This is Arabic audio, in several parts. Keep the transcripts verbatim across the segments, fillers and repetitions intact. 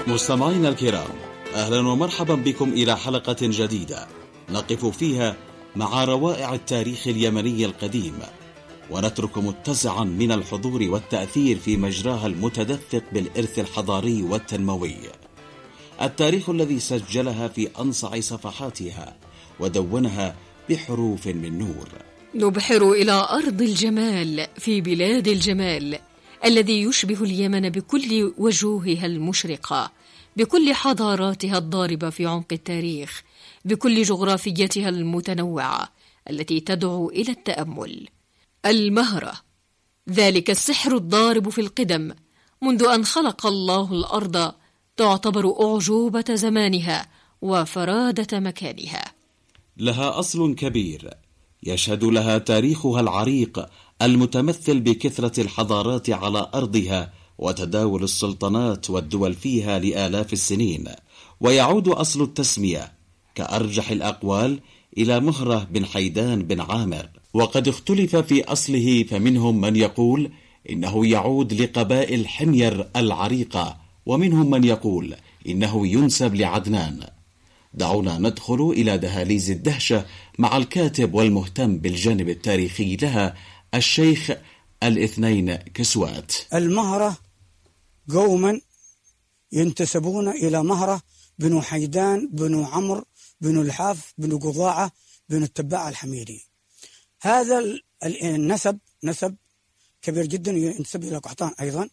مستمعينا الكرام، أهلا ومرحبا بكم إلى حلقة جديدة نقف فيها مع روائع التاريخ اليمني القديم، ونترك متسعا من الحضور والتأثير في مجراها المتدفق بالإرث الحضاري والتنموي، التاريخ الذي سجلها في أنصع صفحاتها ودونها بحروف من نور. نبحر إلى أرض الجمال في بلاد الجمال الذي يشبه اليمن بكل وجوهها المشرقة، بكل حضاراتها الضاربة في عمق التاريخ، بكل جغرافيتها المتنوعة التي تدعو إلى التأمل. المهرة، ذلك السحر الضارب في القدم منذ أن خلق الله الأرض، تعتبر أعجوبة زمانها وفرادة مكانها. لها أصل كبير يشهد لها تاريخها العريق المتمثل بكثرة الحضارات على أرضها وتداول السلطنات والدول فيها لآلاف السنين، ويعود أصل التسمية كأرجح الأقوال إلى مهرة بن حيدان بن عامر، وقد اختلف في أصله، فمنهم من يقول إنه يعود لقبائل حمير العريقة، ومنهم من يقول إنه ينسب لعدنان. دعونا ندخل إلى دهاليز الدهشة مع الكاتب والمهتم بالجانب التاريخي لها الشيخ الاثنين كسوات. المهرة قوما ينتسبون إلى مهرة بن حيدان بن عمرو بن الحاف بن قضاعة بن التباع الحميري. هذا النسب نسب كبير جدا ينتسب إلى قحطان أيضا،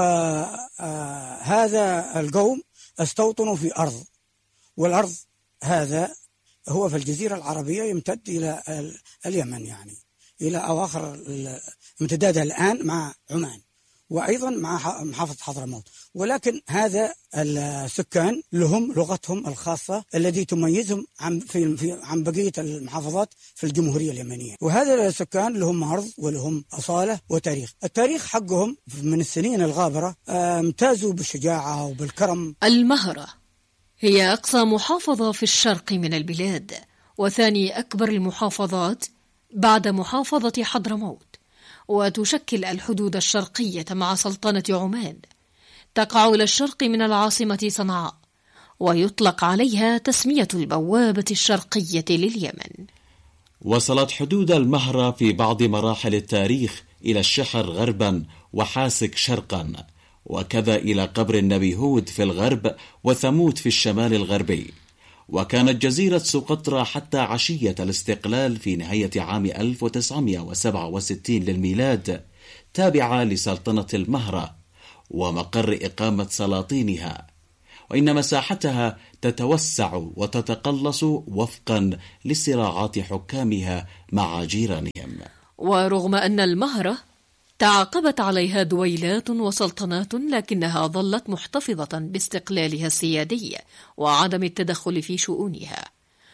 وهذا القوم استوطنوا في أرض، والأرض هذا هو في الجزيرة العربية يمتد إلى اليمن، يعني إلى أواخر امتدادها الآن مع عمان وأيضا مع محافظة حضرموت. ولكن هذا السكان لهم لغتهم الخاصة التي تميزهم عن في عن بقية المحافظات في الجمهورية اليمنية، وهذا السكان لهم مرض ولهم أصالة وتاريخ. التاريخ حقهم من السنين الغابرة امتازوا بالشجاعة وبالكرم. المهرة هي أقصى محافظة في الشرق من البلاد، وثاني أكبر المحافظات بعد محافظة حضرموت، وتشكل الحدود الشرقية مع سلطنة عمان. تقع إلى الشرق من العاصمة صنعاء، ويطلق عليها تسمية البوابة الشرقية لليمن. وصلت حدود المهرة في بعض مراحل التاريخ إلى الشحر غربا وحاسك شرقا، وكذا إلى قبر النبي هود في الغرب وثمود في الشمال الغربي. وكانت جزيرة سقطرى حتى عشية الاستقلال في نهاية عام ألف وتسعمائة وسبعة وستين للميلاد تابعة لسلطنة المهرة ومقر إقامة سلاطينها، وإن مساحتها تتوسع وتتقلص وفقا لصراعات حكامها مع جيرانهم. ورغم أن المهرة تعاقبت عليها دويلات وسلطنات، لكنها ظلت محتفظة باستقلالها السيادي وعدم التدخل في شؤونها.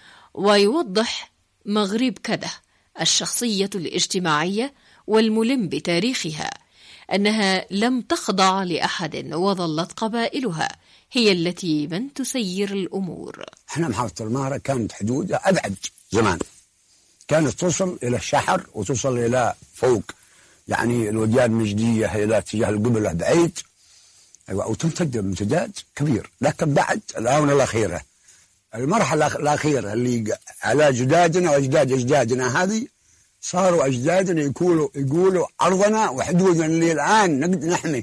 ويوضح مغرب كده الشخصية الاجتماعية والملم بتاريخها أنها لم تخضع لأحد، وظلت قبائلها هي التي من تسير الأمور. احنا محافظة المهرة كانت حدودها أبعد زمان، كانت توصل إلى الشحر وتوصل إلى فوق، يعني الوديان مجدية إلى اتجاه القبلة بعيد، أيوة، وتمتد امتداد كبير. لكن بعد الآونة الأخيرة، المرحلة الأخيرة اللي على جدادنا وأجداد أجدادنا هذه، صاروا أجدادنا يقولوا يقولوا أرضنا وحدودنا اللي الآن نقدر نحمي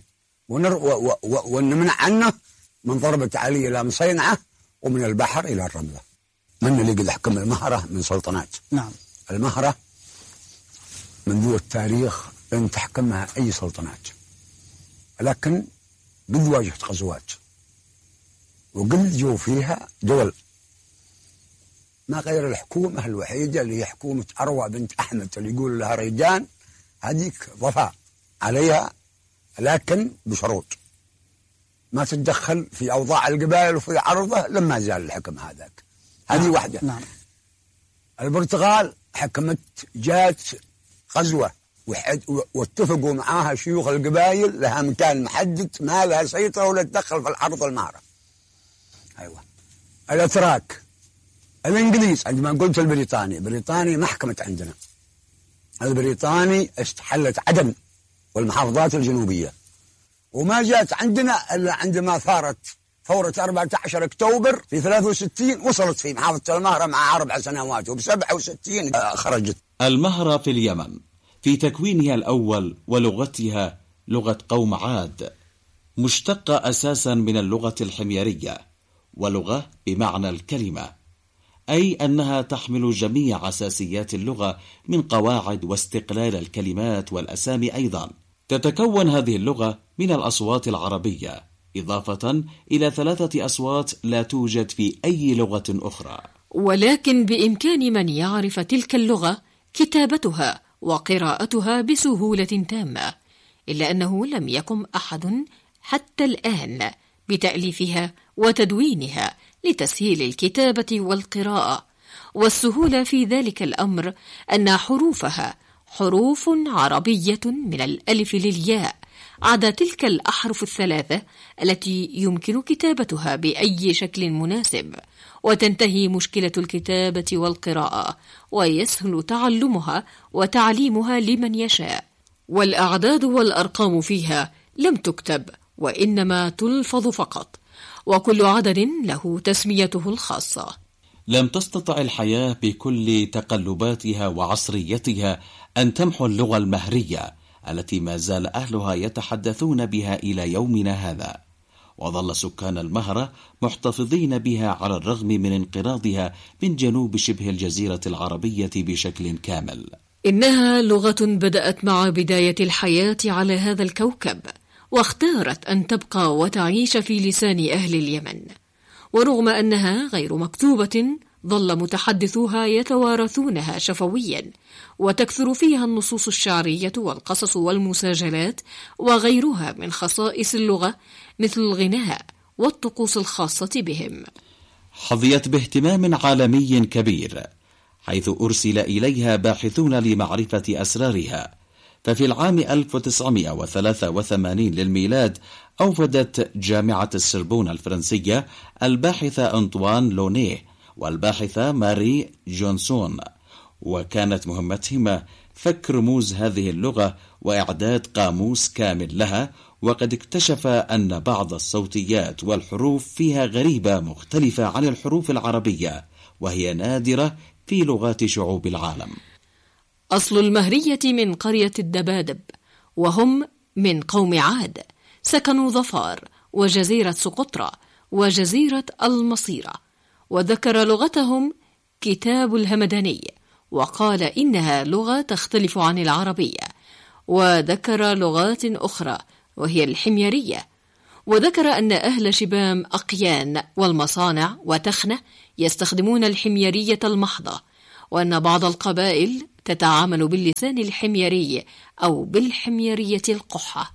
ونمنع عنه من ضربة علي إلى مصينعة ومن البحر إلى الرملة. من اللي قد حكم المهرة من سلطنات؟ نعم، المهرة منذ التاريخ لن تحكمها أي سلطنات، لكن قد واجهت غزوات وقد جو فيها دول، ما غير الحكومة الوحيدة اللي هي حكومة أروى بنت أحمد اللي يقول لها ريدان، هذيك ضفاء عليها لكن بشروط، ما تتدخل في أوضاع القبائل وفي عرضه لما زال الحكم هذاك. هذه نعم. واحدة. نعم. البرتغال حكمت، جات غزوة واتفقوا معاها شيوخ القبائل لها مكان محدد، ما لها سيطرة ولا تدخل في الأرض المهرة. أيوة. الأتراك، الإنجليز، عندما قلت البريطاني، بريطاني ما حكمت عندنا، البريطاني استحلت عدن والمحافظات الجنوبية، وما جاءت عندنا إلا عندما ثارت ثورة أربعة عشر أكتوبر في ثلاثة وستين وصلت في محافظة المهرة مع أربع سنوات، وبسبعة وستين خرجت. المهرة في اليمن في تكوينها الأول ولغتها لغة قوم عاد، مشتقة أساسا من اللغة الحميرية، ولغة بمعنى الكلمة، أي أنها تحمل جميع أساسيات اللغة من قواعد واستقلال الكلمات والأسامي. أيضا تتكون هذه اللغة من الأصوات العربية، إضافة إلى ثلاثة أصوات لا توجد في أي لغة أخرى. ولكن بإمكان من يعرف تلك اللغة كتابتها وقراءتها بسهولة تامة، إلا أنه لم يقم أحد حتى الآن بتأليفها وتدوينها لتسهيل الكتابة والقراءة. والسهولة في ذلك الأمر أن حروفها حروف عربية من الألف للياء، عدا تلك الأحرف الثلاثة التي يمكن كتابتها بأي شكل مناسب، وتنتهي مشكلة الكتابة والقراءة، ويسهل تعلمها وتعليمها لمن يشاء. والأعداد والأرقام فيها لم تكتب، وإنما تلفظ فقط، وكل عدد له تسميته الخاصة. لم تستطع الحياة بكل تقلباتها وعصريتها أن تمحو اللغة المهرية التي ما زال أهلها يتحدثون بها إلى يومنا هذا، وظل سكان المهرة محتفظين بها على الرغم من انقراضها من جنوب شبه الجزيرة العربية بشكل كامل. إنها لغة بدأت مع بداية الحياة على هذا الكوكب، واختارت أن تبقى وتعيش في لسان أهل اليمن، ورغم أنها غير مكتوبة ظل متحدثوها يتوارثونها شفويا، وتكثر فيها النصوص الشعرية والقصص والمساجلات وغيرها من خصائص اللغة، مثل الغناء والطقوس الخاصة بهم. حظيت باهتمام عالمي كبير، حيث أرسل إليها باحثون لمعرفة أسرارها. ففي العام ألف وتسعمائة وثلاثة وثمانين للميلاد أوفدت جامعة السربون الفرنسية الباحثة أنطوان لونيه والباحثة ماري جونسون، وكانت مهمتهما فك رموز هذه اللغة وإعداد قاموس كامل لها. وقد اكتشف أن بعض الصوتيات والحروف فيها غريبة مختلفة عن الحروف العربية، وهي نادرة في لغات شعوب العالم. أصل المهرية من قرية الدبادب، وهم من قوم عاد، سكنوا ظفار وجزيرة سقطرى وجزيرة المصيرة. وذكر لغتهم كتاب الهمداني، وقال إنها لغة تختلف عن العربية. وذكر لغات أخرى وهي الحميرية. وذكر أن أهل شبام أقيان والمصانع وتخنة يستخدمون الحميرية المحضة، وأن بعض القبائل تتعامل باللسان الحميري أو بالحميرية القحة.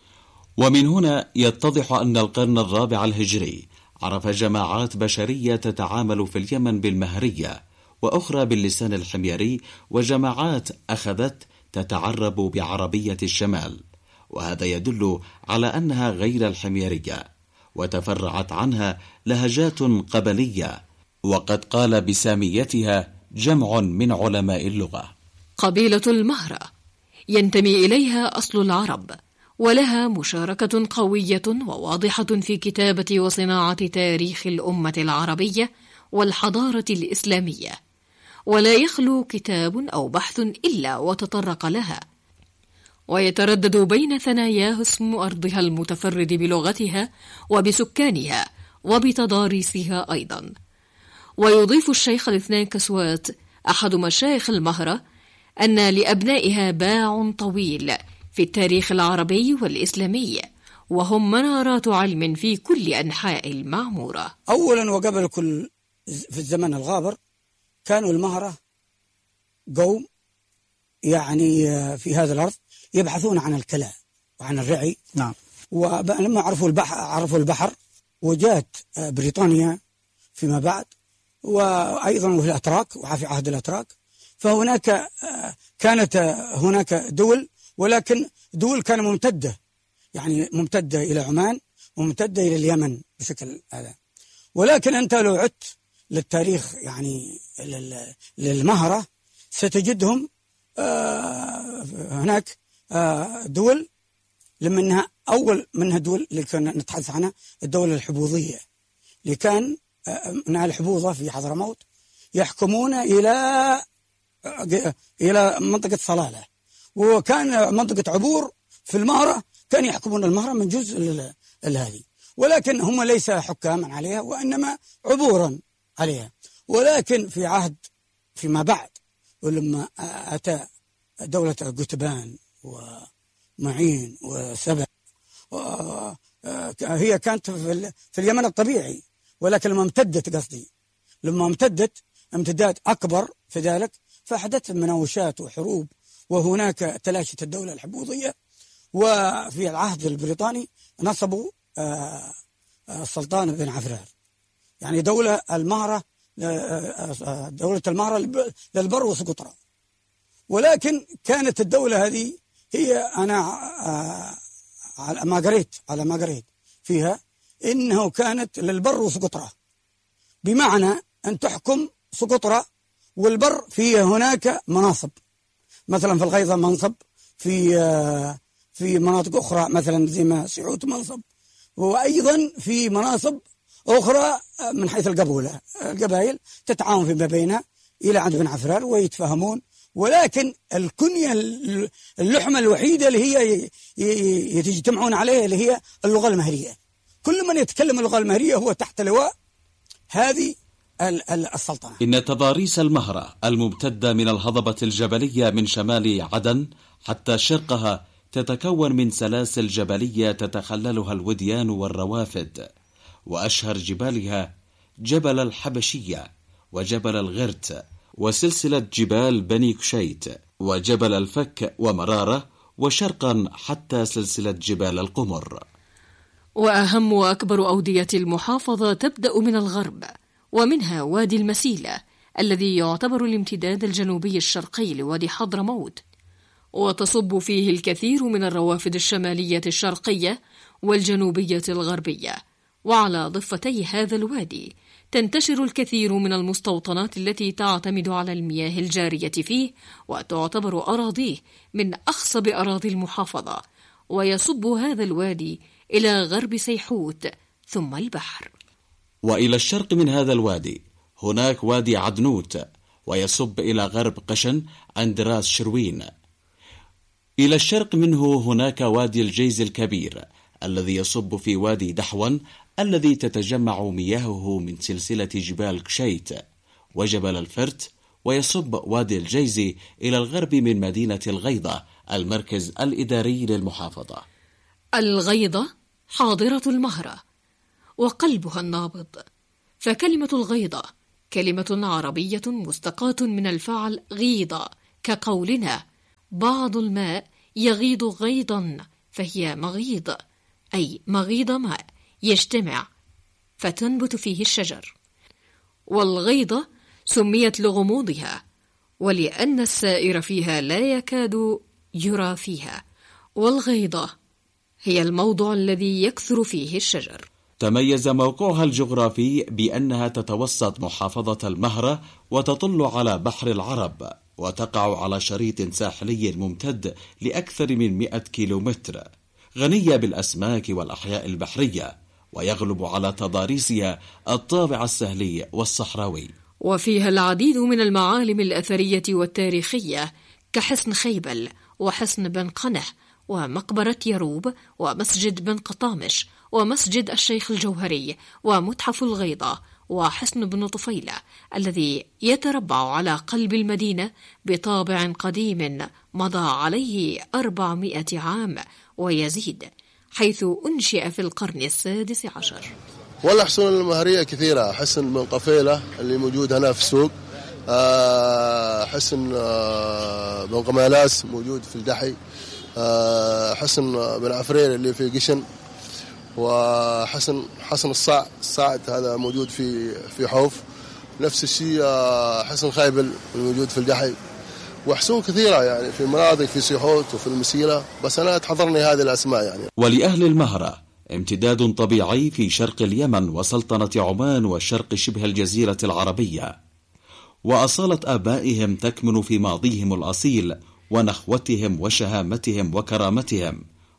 ومن هنا يتضح أن القرن الرابع الهجري عرف جماعات بشرية تتعامل في اليمن بالمهرية، وأخرى باللسان الحميري، وجماعات أخذت تتعرب بعربية الشمال، وهذا يدل على أنها غير الحميرية، وتفرعت عنها لهجات قبلية، وقد قال بساميتها جمع من علماء اللغة. قبيلة المهرة ينتمي إليها أصل العرب، ولها مشاركة قوية وواضحة في كتابة وصناعة تاريخ الأمة العربية والحضارة الإسلامية، ولا يخلو كتاب أو بحث إلا وتطرق لها، ويتردد بين ثناياه اسم أرضها المتفرد بلغتها وبسكانها وبتضاريسها أيضا. ويضيف الشيخ الاثنين كسوات أحد مشايخ المهرة أن لأبنائها باع طويل في التاريخ العربي والإسلامي، وهم منارات علم في كل أنحاء المعمورة. أولا وقبل كل في الزمن الغابر كانوا المهرة قوم يعني في هذا الأرض يبحثون عن الكلى وعن الرعي. نعم. ولما عرفوا البحر عرفوا البحر وجاءت بريطانيا فيما بعد، وأيضا في الأتراك وفي عهد الأتراك، فهناك كانت هناك دول، ولكن دول كانت ممتدة، يعني ممتدة إلى عمان وممتدة إلى اليمن بشكل هذا. ولكن أنت لو عدت للتاريخ يعني للمهرة ستجدهم هناك دول لما أنها أول منها دول اللي كنا نتحدث عنها الدولة الحبوضية اللي كان من الحبوضة في حضرموت يحكمون إلى إلى منطقة صلالة، وكان منطقة عبور في المهرة كان يحكمون المهرة من جزء هذه، ولكن هم ليس حكاما عليها وإنما عبورا عليها. ولكن في عهد فيما بعد ولما أتى دولة قتبان ومعين وسبع هي كانت في اليمن الطبيعي، ولكن لما امتدت قصدي لما امتدت امتداد أكبر في ذلك فحدثت مناوشات وحروب، وهناك تلاشت الدولة الحبوضية. وفي العهد البريطاني نصبوا السلطان بن عفران، يعني دولة المهرة دولة المهرة للبر وسقطرى. ولكن كانت الدولة هذه هي أنا على ما قريت على ما قريت فيها إنه كانت للبر وسقطرى، بمعنى أن تحكم سقطرى والبر فيه هناك مناصب، مثلا في الغيضة منصب، في في مناطق أخرى مثلا زي ما سعود منصب، وأيضا في مناصب أخرى من حيث القبولة القبائل تتعاون فيما بينها إلى عند بن عفران ويتفاهمون. ولكن الكنية اللحمة الوحيدة اللي هي يتجتمعون عليها اللي هي اللغة المهرية، كل من يتكلم اللغة المهرية هو تحت لواء هذه السلطنة. إن تضاريس المهرة الممتدة من الهضبة الجبلية من شمال عدن حتى شرقها تتكون من سلاسل جبلية تتخللها الوديان والروافد، وأشهر جبالها جبل الحبشية وجبل الغرت وسلسلة جبال بني كشيت وجبل الفك ومرارة، وشرقا حتى سلسلة جبال القمر. وأهم وأكبر أودية المحافظة تبدأ من الغرب، ومنها وادي المسيلة الذي يعتبر الامتداد الجنوبي الشرقي لوادي حضرموت، وتصب فيه الكثير من الروافد الشمالية الشرقية والجنوبية الغربية. وعلى ضفتي هذا الوادي تنتشر الكثير من المستوطنات التي تعتمد على المياه الجارية فيه، وتعتبر أراضيه من أخصب أراضي المحافظة. ويصب هذا الوادي إلى غرب سيحوت ثم البحر. وإلى الشرق من هذا الوادي هناك وادي عدنوت، ويصب إلى غرب قشن عند راس شروين. إلى الشرق منه هناك وادي الجيز الكبير الذي يصب في وادي دحون الذي تتجمع مياهه من سلسلة جبال كشيت وجبل الفرت، ويصب وادي الجيز إلى الغرب من مدينة الغيضة المركز الإداري للمحافظة. الغيضة حاضرة المهرة وقلبها النابض، فكلمة الغيضة كلمة عربية مستقاة من الفعل غيضة، كقولنا بعض الماء يغيض غيضا فهي مغيض، أي مغيض ماء يجتمع فتنبت فيه الشجر. والغيضة سميت لغموضها ولأن السائر فيها لا يكاد يرى فيها، والغيضة هي الموضع الذي يكثر فيه الشجر. تميز موقعها الجغرافي بأنها تتوسط محافظة المهرة وتطل على بحر العرب، وتقع على شريط ساحلي ممتد لأكثر من مئة كيلومتر، غنية بالأسماك والأحياء البحرية، ويغلب على تضاريسها الطابع السهلي والصحراوي. وفيها العديد من المعالم الأثرية والتاريخية كحصن خيبل وحصن بن قنه ومقبرة يروب ومسجد بن قطامش ومسجد الشيخ الجوهري ومتحف الغيضة وحصن بن طفيلة الذي يتربع على قلب المدينة بطابع قديم مضى عليه أربعمائة عام ويزيد، حيث أنشئ في القرن السادس عشر. والأحصنة المهرية كثيرة، حصن بن قفيلة اللي موجود هنا في السوق، حصن بن قمالاس موجود في الدحي، حصن بن عفرير اللي في قشن، وحصن حصن الصاع الصاعد هذا موجود في في حوف، نفس الشيء حصن خيبل الموجود في الدحي، وحصون كثيرة يعني في مناطق في سيحوت وفي المسيلة، بس أنا تحضرني هذه الأسماء يعني. ولأهل المهرة امتداد طبيعي في شرق اليمن وسلطنة عمان وشرق شبه الجزيرة العربية، وأصالة آبائهم تكمن في ماضيهم الأصيل ونخوتهم وشهامتهم وكرامتهم،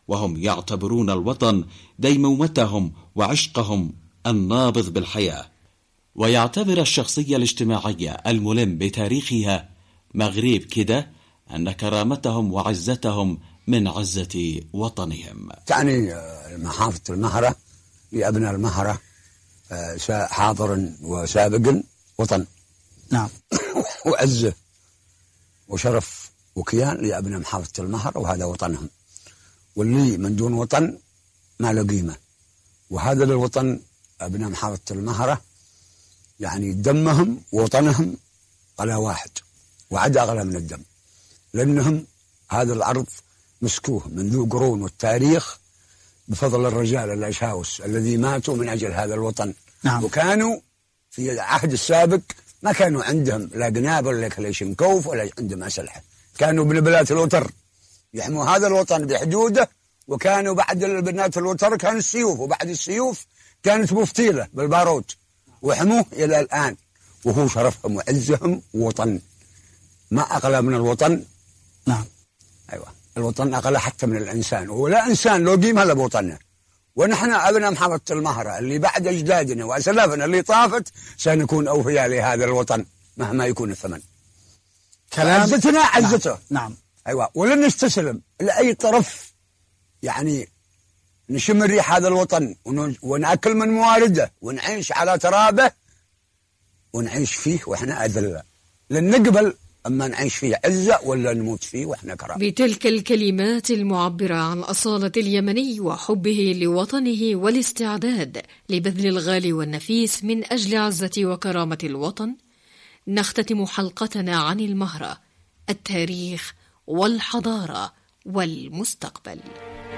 وهم يعتبرون الوطن ديمومتهم وعشقهم النابض بالحياة. ويعتبر الشخصية الاجتماعية الملم بتاريخها مغرب كده أن كرامتهم وعزتهم من عزة وطنهم. تعني محافظة المهرة لأبناء المهرة حاضر وسابق وطن. نعم. وعزة وشرف وكيان لأبناء محافظة المهرة، وهذا وطنهم، واللي من دون وطن ما له قيمة. وهذا للوطن أبناء محافظة المهرة يعني دمهم ووطنهم على واحد وعد أغلى من الدم، لأنهم هذا الأرض مسكوه منذ قرون والتاريخ بفضل الرجال الأشاوس الذي ماتوا من أجل هذا الوطن. نعم. وكانوا في العهد السابق ما كانوا عندهم لا قنابل ولا كلاشينكوف ولا عندهم أسلحة، كانوا بنبلات الوتر يحموا هذا الوطن بحدوده، وكانوا بعد البنات الوتر كان السيوف، وبعد السيوف كانت مفتيلة بالبارود، وحموه إلى الآن، وهو شرفهم وعزهم ووطن ما أغلى من الوطن. نعم. أيوة، الوطن أغلى حتى من الإنسان، ولا إنسان له قيمة إلا بوطنه. ونحن أبناء محافظة المهرة اللي بعد أجدادنا وأسلافنا اللي طافت سنكون أوفياء لهذا الوطن مهما يكون الثمن. كلام عزتنا عزته. نعم. نعم. أيوة، ولن نستسلم لأي طرف يعني نشم ريح هذا الوطن ونأكل من موارده ونعيش على ترابه ونعيش فيه وإحنا أذلة، لن نقبل أما نعيش فيه عزة ولا نموت فيه وإحنا كرام. بتلك الكلمات المعبرة عن أصالة اليمني وحبه لوطنه والاستعداد لبذل الغالي والنفيس من أجل عزة وكرامة الوطن، نختتم حلقتنا عن المهرة، التاريخ والحضارة والمستقبل.